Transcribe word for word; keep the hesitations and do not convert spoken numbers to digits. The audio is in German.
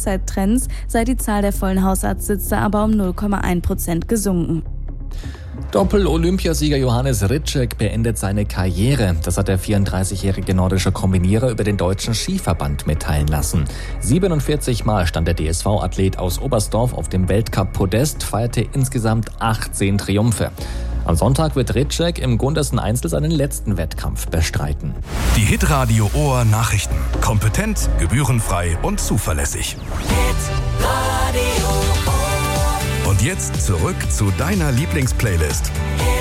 Langzeittrends sei die Zahl der vollen Hausarztsitze aber um null Komma eins Prozent gesunken. Doppel-Olympiasieger Johannes Rycek beendet seine Karriere. Das hat der vierunddreißigjährige nordische Kombinierer über den Deutschen Skiverband mitteilen lassen. siebenundvierzig Mal stand der D S V-Athlet aus Oberstdorf auf dem Weltcup-Podest, feierte insgesamt achtzehn Triumphe. Am Sonntag wird Rycek im Gundersen Einzel seinen letzten Wettkampf bestreiten. Die Hitradio Ohr Nachrichten. Kompetent, gebührenfrei und zuverlässig. Und jetzt zurück zu deiner Lieblingsplaylist.